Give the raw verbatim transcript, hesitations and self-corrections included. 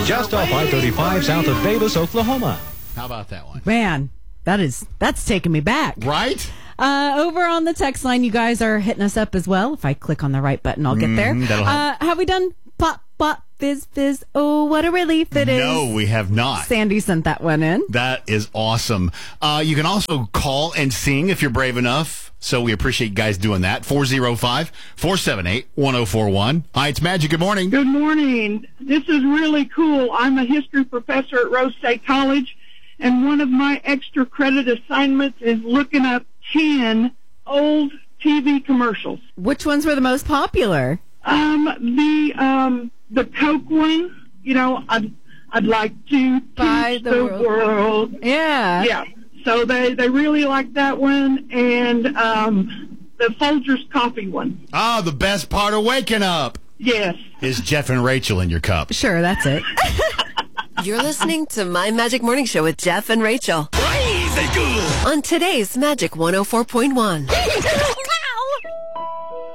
just off I thirty-five south of Davis, Oklahoma. How about that one? Man, that is that's taking me back. Right? Uh, over on the text line, you guys are hitting us up as well. If I click on the right button, I'll get there. Mm, that'll help. Uh, have we done pop, pop, fizz, fizz? Oh, what a relief it is. No, we have not. Sandy sent that one in. That is awesome. Uh, you can also call and sing if you're brave enough. So we appreciate you guys doing that. four oh five, four seven eight, one oh four one. Hi, it's Magic. Good morning. Good morning. This is really cool. I'm a history professor at Rose State College, and one of my extra credit assignments is looking up ten old T V commercials. Which ones were the most popular? Um, the um, the Coke one. You know, I'd I'd like to Buy teach the the world. world. Yeah. Yeah. So they they really like that one, and um, the Folgers coffee one. Ah, the best part of waking up Yes. is Jeff and Rachel in your cup. Sure, that's it. You're listening to My Magic Morning Show with Jeff and Rachel. Crazy good. On today's Magic one oh four point one.